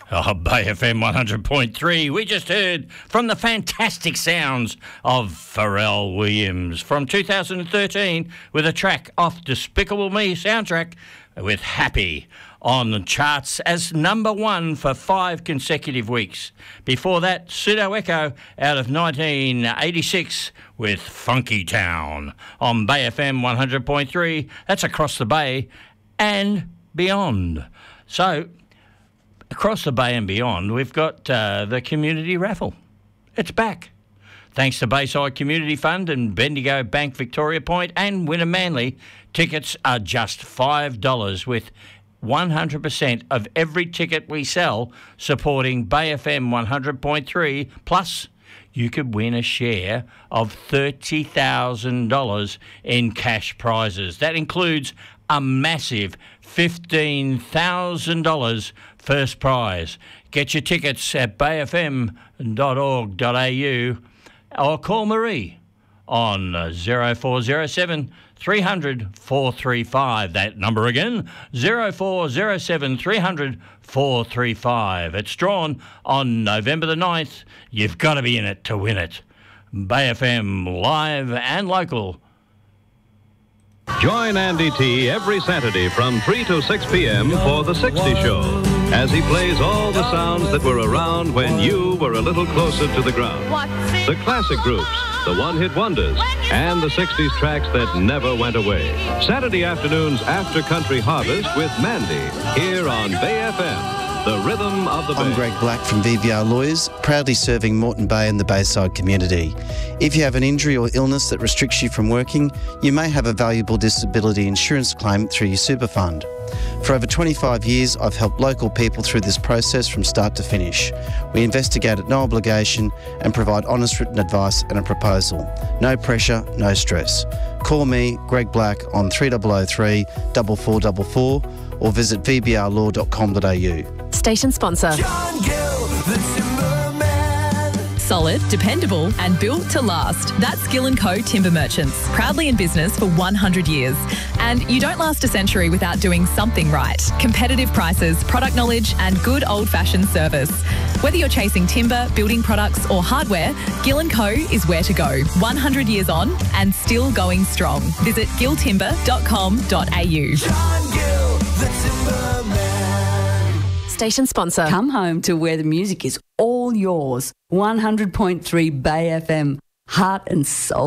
Oh, Bay FM 100.3. We just heard from the fantastic sounds of Pharrell Williams from 2013 with a track off Despicable Me soundtrack with Happy on the charts as number one for 5 consecutive weeks. Before that, Pseudo Echo out of 1986 with Funky Town on Bay FM 100.3. That's across the bay and beyond. So, across the bay and beyond, we've got the community raffle. It's back. Thanks to Bayside Community Fund and Bendigo Bank Victoria Point and Wynnum Manly, tickets are just $5 with 100% of every ticket we sell supporting Bay FM 100.3. Plus, you could win a share of $30,000 in cash prizes. That includes a massive $15,000 first prize. Get your tickets at bayfm.org.au or call Marie on 0407 300 435. That number again, 0407 300 435. It's drawn on November the 9th. You've got to be in it to win it. Bay FM, live and local. Join Andy T every Saturday from 3 to 6 p.m. for The 60 Show, as he plays all the sounds that were around when you were a little closer to the ground. The classic groups, the one-hit wonders, and the 60s tracks that never went away. Saturday afternoons after Country Harvest with Mandy, here on Bay FM, the rhythm of the Bay. I'm Greg Black from VBR Lawyers, proudly serving Moreton Bay and the Bayside community. If you have an injury or illness that restricts you from working, you may have a valuable disability insurance claim through your super fund. For over 25 years, I've helped local people through this process from start to finish. We investigate at no obligation and provide honest written advice and a proposal. No pressure, no stress. Call me, Greg Black, on 3003 4444 or visit vbrlaw.com.au. Station sponsor. John Gill, the Timberman. Solid, dependable and built to last. That's Gill & Co Timber Merchants. Proudly in business for 100 years. And you don't last a century without doing something right. Competitive prices, product knowledge and good old-fashioned service. Whether you're chasing timber, building products or hardware, Gill & Co is where to go. 100 years on and still going strong. Visit gilltimber.com.au. John Gill, the Timberman. Station sponsor. Come home to where the music is all yours. 100.3 Bay FM, heart and soul.